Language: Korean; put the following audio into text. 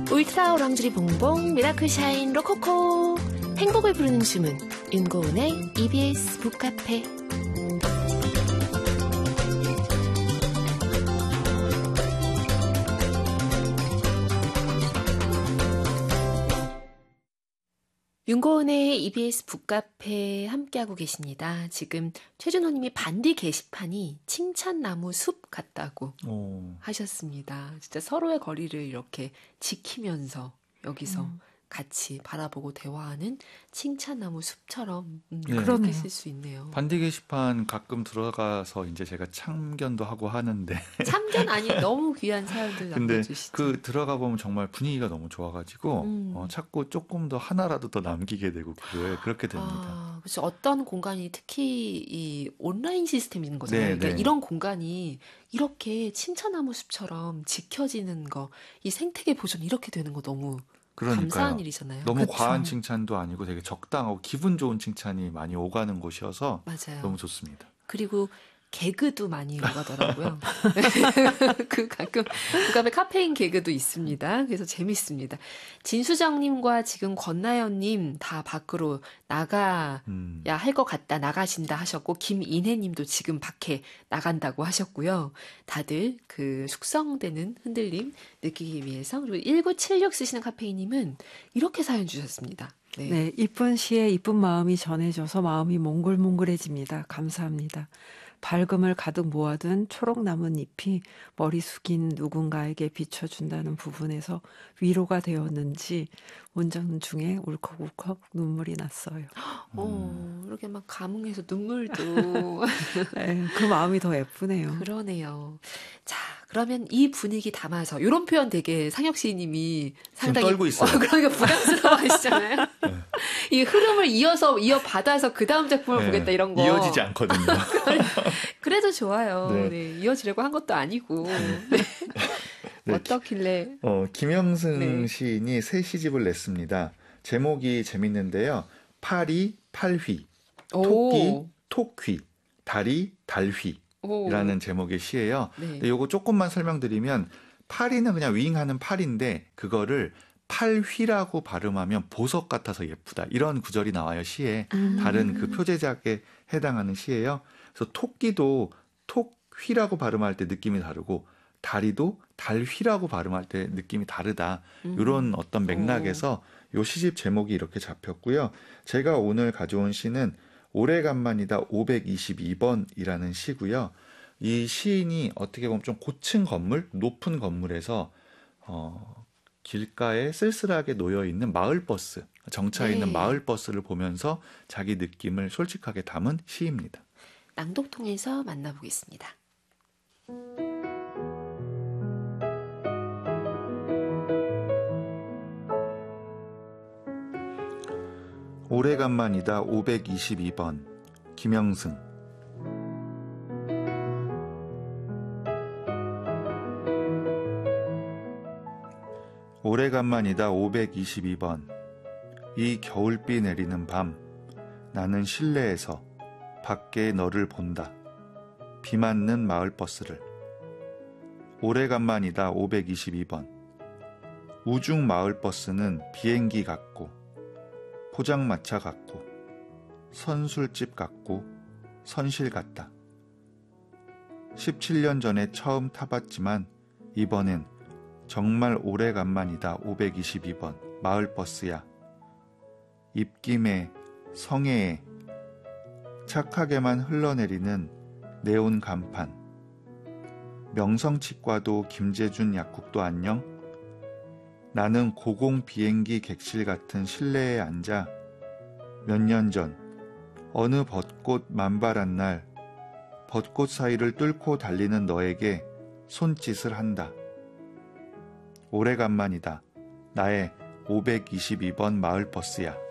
울트라 오랑주리 봉봉 미라클 샤인 로코코 행복을 부르는 주문 윤고은의 EBS 북카페. 윤고은의 EBS 북카페 함께하고 계십니다. 지금 최준호님이 반디 게시판이 칭찬나무 숲 같다고 하셨습니다. 진짜 서로의 거리를 이렇게 지키면서 여기서 같이 바라보고 대화하는 칭찬나무 숲처럼 그렇게 쓸 수 있네요. 반디 게시판 가끔 들어가서 이제 제가 참견도 하고 하는데 참견 아니 너무 귀한 사연들 남겨주시죠. 그 들어가 보면 정말 분위기가 너무 좋아가지고 자꾸 조금 더 하나라도 더 남기게 되고 그렇게 됩니다. 그렇죠. 어떤 공간이 특히 이 온라인 시스템인 거잖아요. 그러니까 이런 공간이 이렇게 칭찬나무 숲처럼 지켜지는 거, 이 생태계 보존 이렇게 되는 거 너무 감사한 일이잖아요. 너무 그쵸. 과한 칭찬도 아니고 되게 적당하고 기분 좋은 칭찬이 많이 오가는 곳이어서 맞아요. 너무 좋습니다. 그리고 개그도 많이 오가더라고요. 가끔 카페인 개그도 있습니다. 그래서 재밌습니다. 진수정님과 지금 권나연님 다 밖으로 나가야 할 것 같다, 나가신다 하셨고, 김인혜님도 지금 밖에 나간다고 하셨고요. 다들 그 숙성되는 흔들림 느끼기 위해서. 그리고 1976 쓰시는 카페인님은 이렇게 사연 주셨습니다. 네, 이쁜 시에 이쁜 마음이 전해져서 마음이 몽글몽글해집니다. 감사합니다. 밝음을 가득 모아둔 초록 나뭇잎이 머리 숙인 누군가에게 비춰준다는 부분에서 위로가 되었는지 운전 중에 울컥울컥 눈물이 났어요. 이렇게 막 감흥해서 눈물도. 네, 그 마음이 더 예쁘네요. 그러네요. 자, 그러면 이 분위기 담아서 이런 표현 되게 상혁 시인님이 상당히 떨고 있어요. 그러니까 부담스러워하시잖아요. 네. 이 흐름을 이어받아서 그 다음 작품을 보겠다 이런 거 이어지지 않거든요. 그래도 좋아요. 네, 이어지려고 한 것도 아니고. 네. 어떻길래? 김영승 시인이 새 시집을 냈습니다. 제목이 재밌는데요. 파리 팔휘, 토끼 톡휘, 다리 달휘. 라는 제목의 시예요. 근데 요거 조금만 설명드리면 파리는 그냥 윙하는 팔인데 그거를 팔휘라고 발음하면 보석 같아서 예쁘다. 이런 구절이 나와요. 시에. 다른 그 표제작에 해당하는 시예요. 그래서 토끼도 톡휘라고 발음할 때 느낌이 다르고 다리도 달휘라고 발음할 때 느낌이 다르다. 이런 어떤 맥락에서 요 시집 제목이 이렇게 잡혔고요. 제가 오늘 가져온 시는 오래간만이다 522번이라는 시고요. 이 시인이 어떻게 보면 좀 고층 건물, 높은 건물에서 길가에 쓸쓸하게 놓여있는 마을버스, 정차해 있는 마을버스를 보면서 자기 느낌을 솔직하게 담은 시입니다. 낭독 통해서 만나보겠습니다. 오래간만이다 522번 김영승. 오래간만이다 522번. 이 겨울비 내리는 밤 나는 실내에서 밖에 너를 본다. 비 맞는 마을버스를. 오래간만이다 522번. 우중 마을버스는 비행기 같고 포장마차 같고 선술집 같고 선실 같다. 17년 전에 처음 타봤지만 이번엔 정말 오래간만이다 522번 마을버스야. 입김에 성애에 착하게만 흘러내리는 네온 간판. 명성치과도 김재준 약국도 안녕. 나는 고공 비행기 객실 같은 실내에 앉아 몇 년 전 어느 벚꽃 만발한 날 벚꽃 사이를 뚫고 달리는 너에게 손짓을 한다. 오래간만이다. 나의 522번 마을버스야.